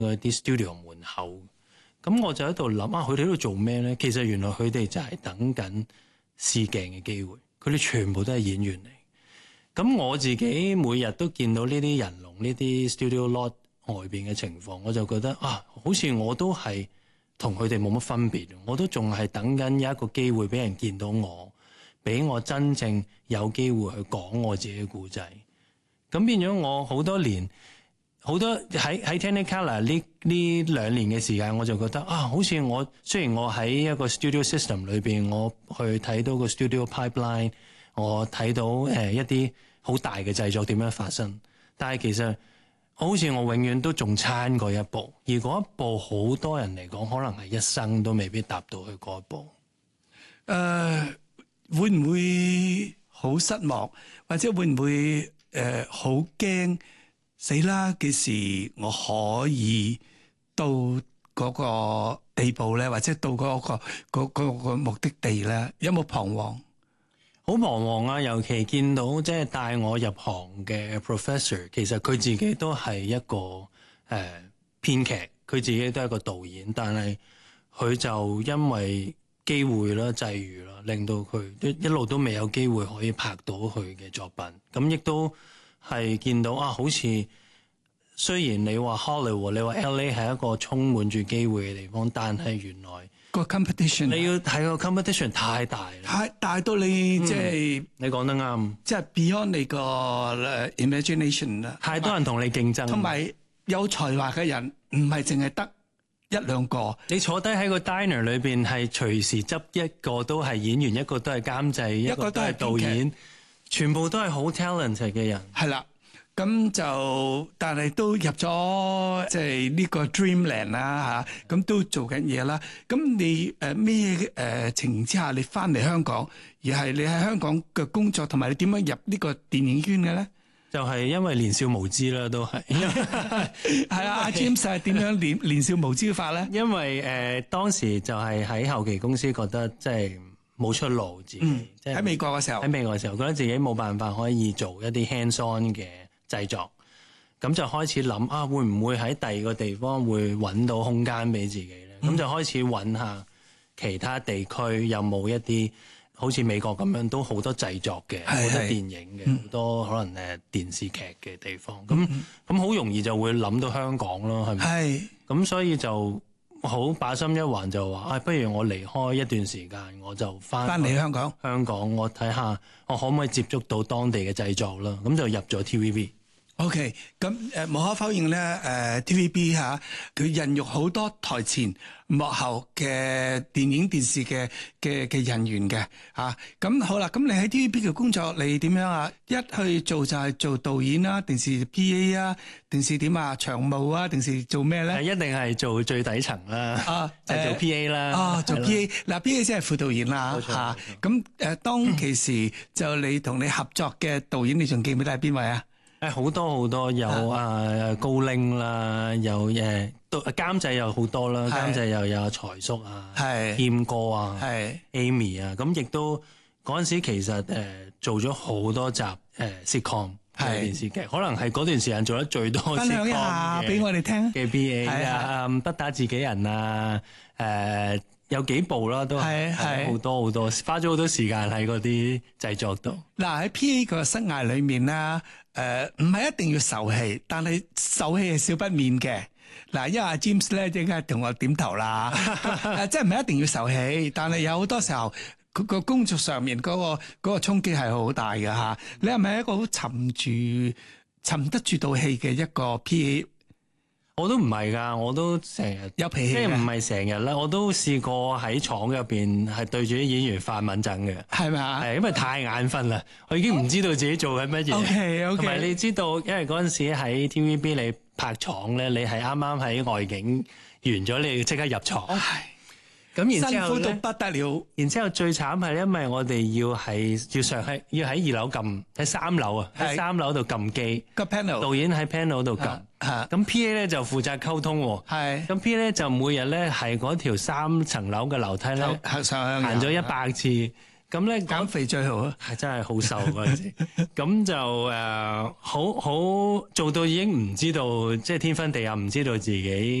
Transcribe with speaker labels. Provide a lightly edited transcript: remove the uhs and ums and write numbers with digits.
Speaker 1: 嗰啲 studio 門口。咁我就喺度諗佢哋喺度做咩咧？其實原來佢哋就係等緊試鏡嘅機會，佢哋全部都係演員嚟。咁我自己每日都見到呢啲人龍、呢啲 studio lot 外邊嘅情況，我就覺得好似我都係同佢哋冇乜分別，我都仲係等緊有一個機會俾人見到我，俾我真正有機會去講我自己嘅故仔。咁變咗我好多年，好多喺 Technicolor 呢2年嘅時間，我就覺得好似我雖然我喺一個 studio system 裏邊，我去睇到個 studio pipeline。我睇到一啲好大嘅製作點樣發生，但係其實好似我永遠都仲差過一步，而嗰一步好多人嚟講，可能係一生都未必踏到去嗰一步。
Speaker 2: 會唔會好失望，或者會唔會好驚死啦？幾時我可以到嗰個地步咧，或者到嗰個目的地咧？有冇彷徨？
Speaker 1: 好彷徨啊！尤其見到即係帶我入行嘅 professor， 其實佢自己都係一個編劇，佢自己都係一個導演，但係佢就因為機會啦、際遇啦，令到佢一路都未有機會可以拍到佢嘅作品。咁亦都係見到好似雖然你話 Hollywood、你話 LA 係一個充滿住機會嘅地方，但係原來
Speaker 2: 個 competition
Speaker 1: 你要睇個 competition 太大啦，
Speaker 2: 太大到你即係
Speaker 1: 你講得啱，
Speaker 2: 即係 beyond 你個 imagination 啦。
Speaker 1: 太多人同你競爭，
Speaker 2: 同埋有才華嘅人唔係淨係得一兩個。
Speaker 1: 你坐低喺個 diner 裏邊，係隨時執一個都係演員，一個都係監製，一個都係導演，全部都係好 talented 嘅人。
Speaker 2: 係啦。咁就，但係都入咗即係呢個 dreamland 啦嚇，咁都做緊嘢啦。咁你咩情形之下你翻嚟香港，而係你喺香港嘅工作，同埋你點樣入呢個電影圈嘅咧？
Speaker 1: 就係因為年少無知啦，都係。
Speaker 2: 係啊，阿 James 係點樣年少無知法咧？
Speaker 1: 因為當時就係喺後期公司覺得即係冇出路，自己即係
Speaker 2: 喺美國嘅時候，
Speaker 1: 覺得自己冇辦法可以做一啲 hands on 嘅製作，咁就開始諗會唔會喺第二個地方會揾到空間俾自己咧？咁就開始揾下其他地區有冇一啲好似美國咁樣都好多製作嘅，好多電影嘅，好多可能電視劇嘅地方。咁好容易就會諗到香港咯，係咪？係。咁所以就好把心一橫，就話不如我離開一段時間，我就翻嚟香港。我睇下我可唔可以接觸到當地嘅製作啦。咁就入咗 TVB。
Speaker 2: OK， 咁無可否認咧，TVB 佢孕育好多台前幕後嘅電影電視嘅人員嘅嚇。咁好啦，咁你喺 TVB 嘅工作你點樣啊？一去做就係做導演啦，定是 PA 啊，定是點啊？常務啊，定是做咩咧？
Speaker 1: 一定係做最底層啦，就做 PA 啦。
Speaker 2: 做 PA 嗱 PA 即係副導演啦嚇。咁當其時就你同你合作嘅導演，你仲記唔記得係邊位啊？
Speaker 1: 好多有高拎啦，有監製又好多啦，監製又有財叔啊，謙哥啊，Amy 啊，咁亦都嗰陣時其實做咗好多集sitcom 嘅電視劇，可能係嗰段時間做得最多 sitcom 嘅。分享一下俾我哋聽嘅 BA 啊，不打自己人啊，有幾部啦，都係好多，花咗好多時間喺嗰啲製作度。
Speaker 2: 嗱喺 PA 個生涯裏面啦，唔係一定要受氣，但係受氣係少不免嘅。嗱，因為阿 James 咧，應該同我點頭啦，即係唔係一定要受氣，但係有好多時候佢個工作上面嗰個衝擊係好大嘅嚇。你係咪一個好沉得住道氣嘅一個 PA？
Speaker 1: 我都唔係㗎，我都成日
Speaker 2: 有脾氣，
Speaker 1: 即係唔係成日啦。我都試過喺廠入邊係對住啲演員發敏疹嘅，係咪啊？係因為太眼瞓啦，我已經唔知道自己做緊乜嘢。OK，同埋你知道，因為嗰陣時喺 TVB 你拍廠咧，你係啱啱喺外景完咗，你要即刻入廠。咁然之後
Speaker 2: 辛苦到不得了。
Speaker 1: 然之後最慘係因為我哋要喺2樓撳，喺3樓啊，喺3樓度撳機個 panel， 導演喺 panel 度撳。咁 PA 咧就負責溝通喎。咁 PA 咧就每日咧係嗰條3層樓嘅樓梯咧行咗100次。 咁咧
Speaker 2: 減肥最好啊！
Speaker 1: 係真係好瘦嗰陣時，咁就好做到已經唔知道即係天昏地暗，唔知道自己